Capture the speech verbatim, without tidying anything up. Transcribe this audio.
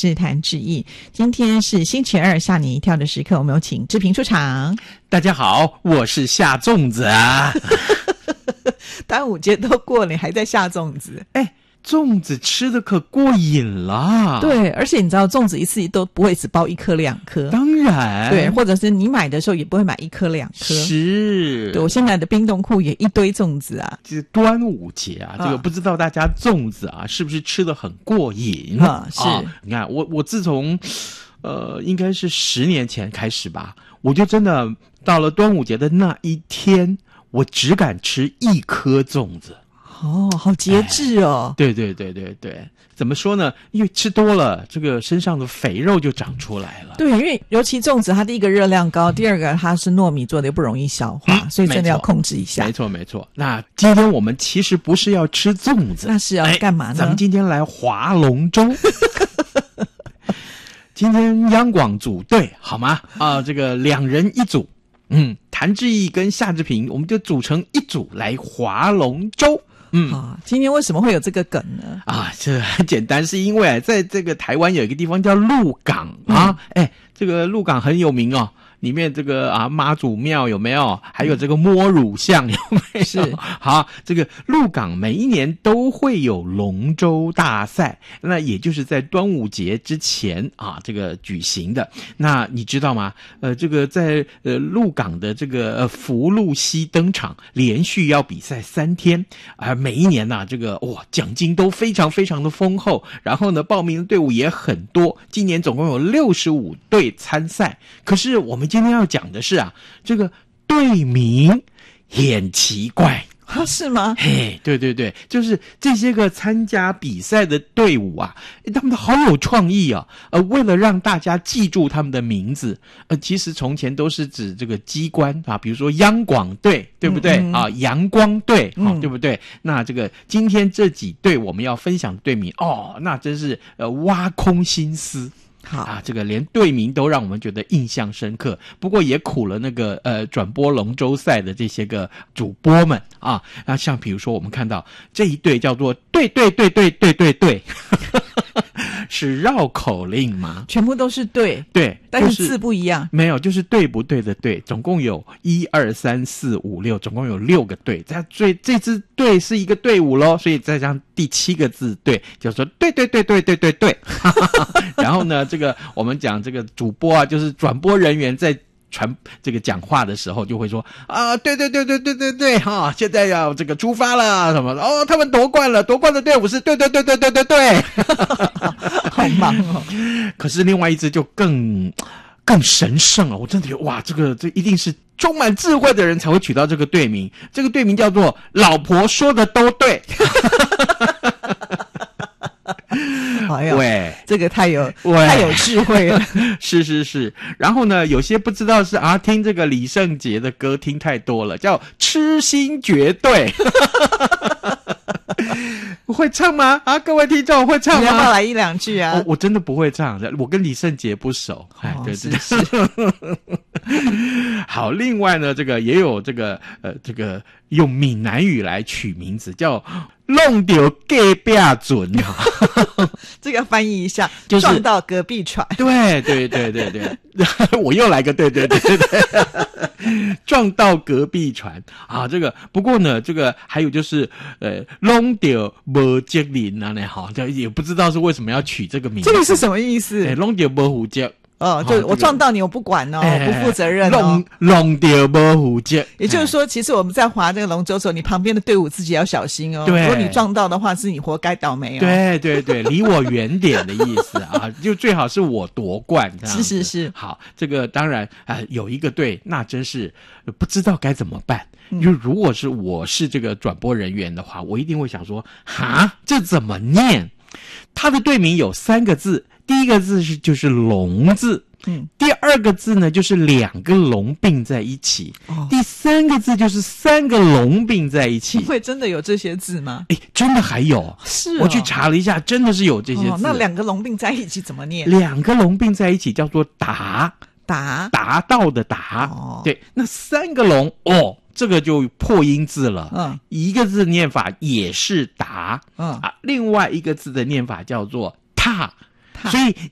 是谭志毅。今天是星期二，吓你一跳的时刻，我们有请志平出场。 大家好，我是下粽子啊。 端午节都过了，你还在下粽子？ 哎，粽子吃的可过瘾了。 对，而且你知道粽子一次都不会只包一颗两颗， 当然， 对，或者是你买的时候也不会买一颗两颗。 是， 对，我现在的冰冻库也一堆粽子啊。 这端午节啊，这个不知道大家粽子啊是不是吃的很过瘾啊？是、 啊，你看我我自从呃应该是十年前开始吧，我就真的到了端午节的那一天，我只敢吃一颗粽子。 哦，好节制哦！ 对对对对对，怎么说呢？因为吃多了，这个身上的肥肉就长出来了。 对，因为尤其粽子，它第一个热量高，第二个它是糯米做的，又不容易消化，嗯、所以真的要控制一下。 没错没错。那今天我们其实不是要吃粽子， 那是要干嘛呢？ 咱们今天来划龙舟。今天央广组队好吗？啊，这个两人一组。嗯，谭志毅跟夏志平，我们就组成一组来划龙舟。嗯啊，今天为什么会有这个梗呢？ 啊，这很简单，是因为在这个台湾有一个地方叫鹿港啊，哎、嗯，这个鹿港很有名哦。里面这个啊妈祖庙有没有？还有这个摸乳巷有没有？ 是好，这个鹿港每一年都会有龙舟大赛，那也就是在端午节之前啊这个举行的。那你知道吗？呃，这个在呃鹿港的这个呃福禄溪登场，连续要比赛三天，而、呃、每一年呐、啊、这个哇奖金都非常非常的丰厚，然后呢报名的队伍也很多，今年总共有六十五队参赛。可是我们今天要讲的是啊，这个队名很奇怪啊，是吗？ 嘿，对对对，就是这些个参加比赛的队伍啊，他们都好有创意啊。呃，为了让大家记住他们的名字，呃，其实从前都是指这个机关啊，比如说央广队，对不对？嗯嗯啊，阳光队，啊、嗯，对不对？那这个今天这几队我们要分享的队名，哦，那真是呃挖空心思。好啊，这个连队名都让我们觉得印象深刻，不过也苦了那个呃转播龙舟赛的这些个主播们啊。那像比如说我们看到这一队叫做对对对对对对对，是绕口令吗？ 全部都是对对， 但是字不一样。 没有，就是对不对的对，总共有一二三四五六，总共有六个队。这最这支队是一个队伍咯，所以再加上第七个字对，就说对对对对对对对。然后呢，这个我们讲这个主播啊，就是转播人员在传这个讲话的时候就会说啊，对对对对对对对哈，现在要这个出发了什么哦，他们夺冠了，夺冠的队伍是对对对对对对对， 好忙哦。 可是另外一支就更更神圣了，我真的觉得哇，这个这一定是充满智慧的人才会取到这个队名，这个队名叫做老婆说的都对。 哎呦，喂，这个太有太有智慧了。 是是是，然后呢，有些不知道是啊，听这个李圣杰的歌听太多了，叫痴心绝对。会唱吗？啊，各位听众会唱吗？ 你要不要来一两句啊？ 我, 我真的不会唱，我跟李圣杰不熟。哎、 哦， 对对是是。好，另外呢，这个也有这个呃，这个用闽南语来取名字，叫弄丢隔壁准。 这个翻译一下， 就是撞到隔壁船。 对对对对对，我又来个对对对对对，撞到隔壁船啊！这个不过呢，这个还有就是呃，弄丢无接林啊，那好，也不知道是为什么要取这个名字。 这个是什么意思？ 哎，弄丢无虎接。 哦，就我撞到你，我不管哦，欸、不负责任哦。 弄掉无负责， 也就是说，其实我们在划这个龙舟的时候，你旁边的队伍自己要小心哦。 对， 如果你撞到的话，是你活该倒霉哦。 对对对，离我远点的意思啊，就最好是我夺冠这样子。 是是是， 好，这个当然啊、呃，有一个队，那真是不知道该怎么办。因为如果是我是这个转播人员的话，我一定会想说，哈，这怎么念？他的队名有三个字。第一个字是就是龙字，嗯，第二个字呢就是两个龙并在一起，哦，第三个字就是三个龙并在一起。 会真的有这些字吗？ 诶，真的还有， 是、哦， 我去查了一下，真的是有这些字。哦， 那两个龙并在一起怎么念？ 两个龙并在一起叫做达达达到的达， 哦， 对，那三个龙哦。这个就破音字了， 嗯， 一个字的念法也是达， 嗯啊，另外一个字的念法叫做踏，所以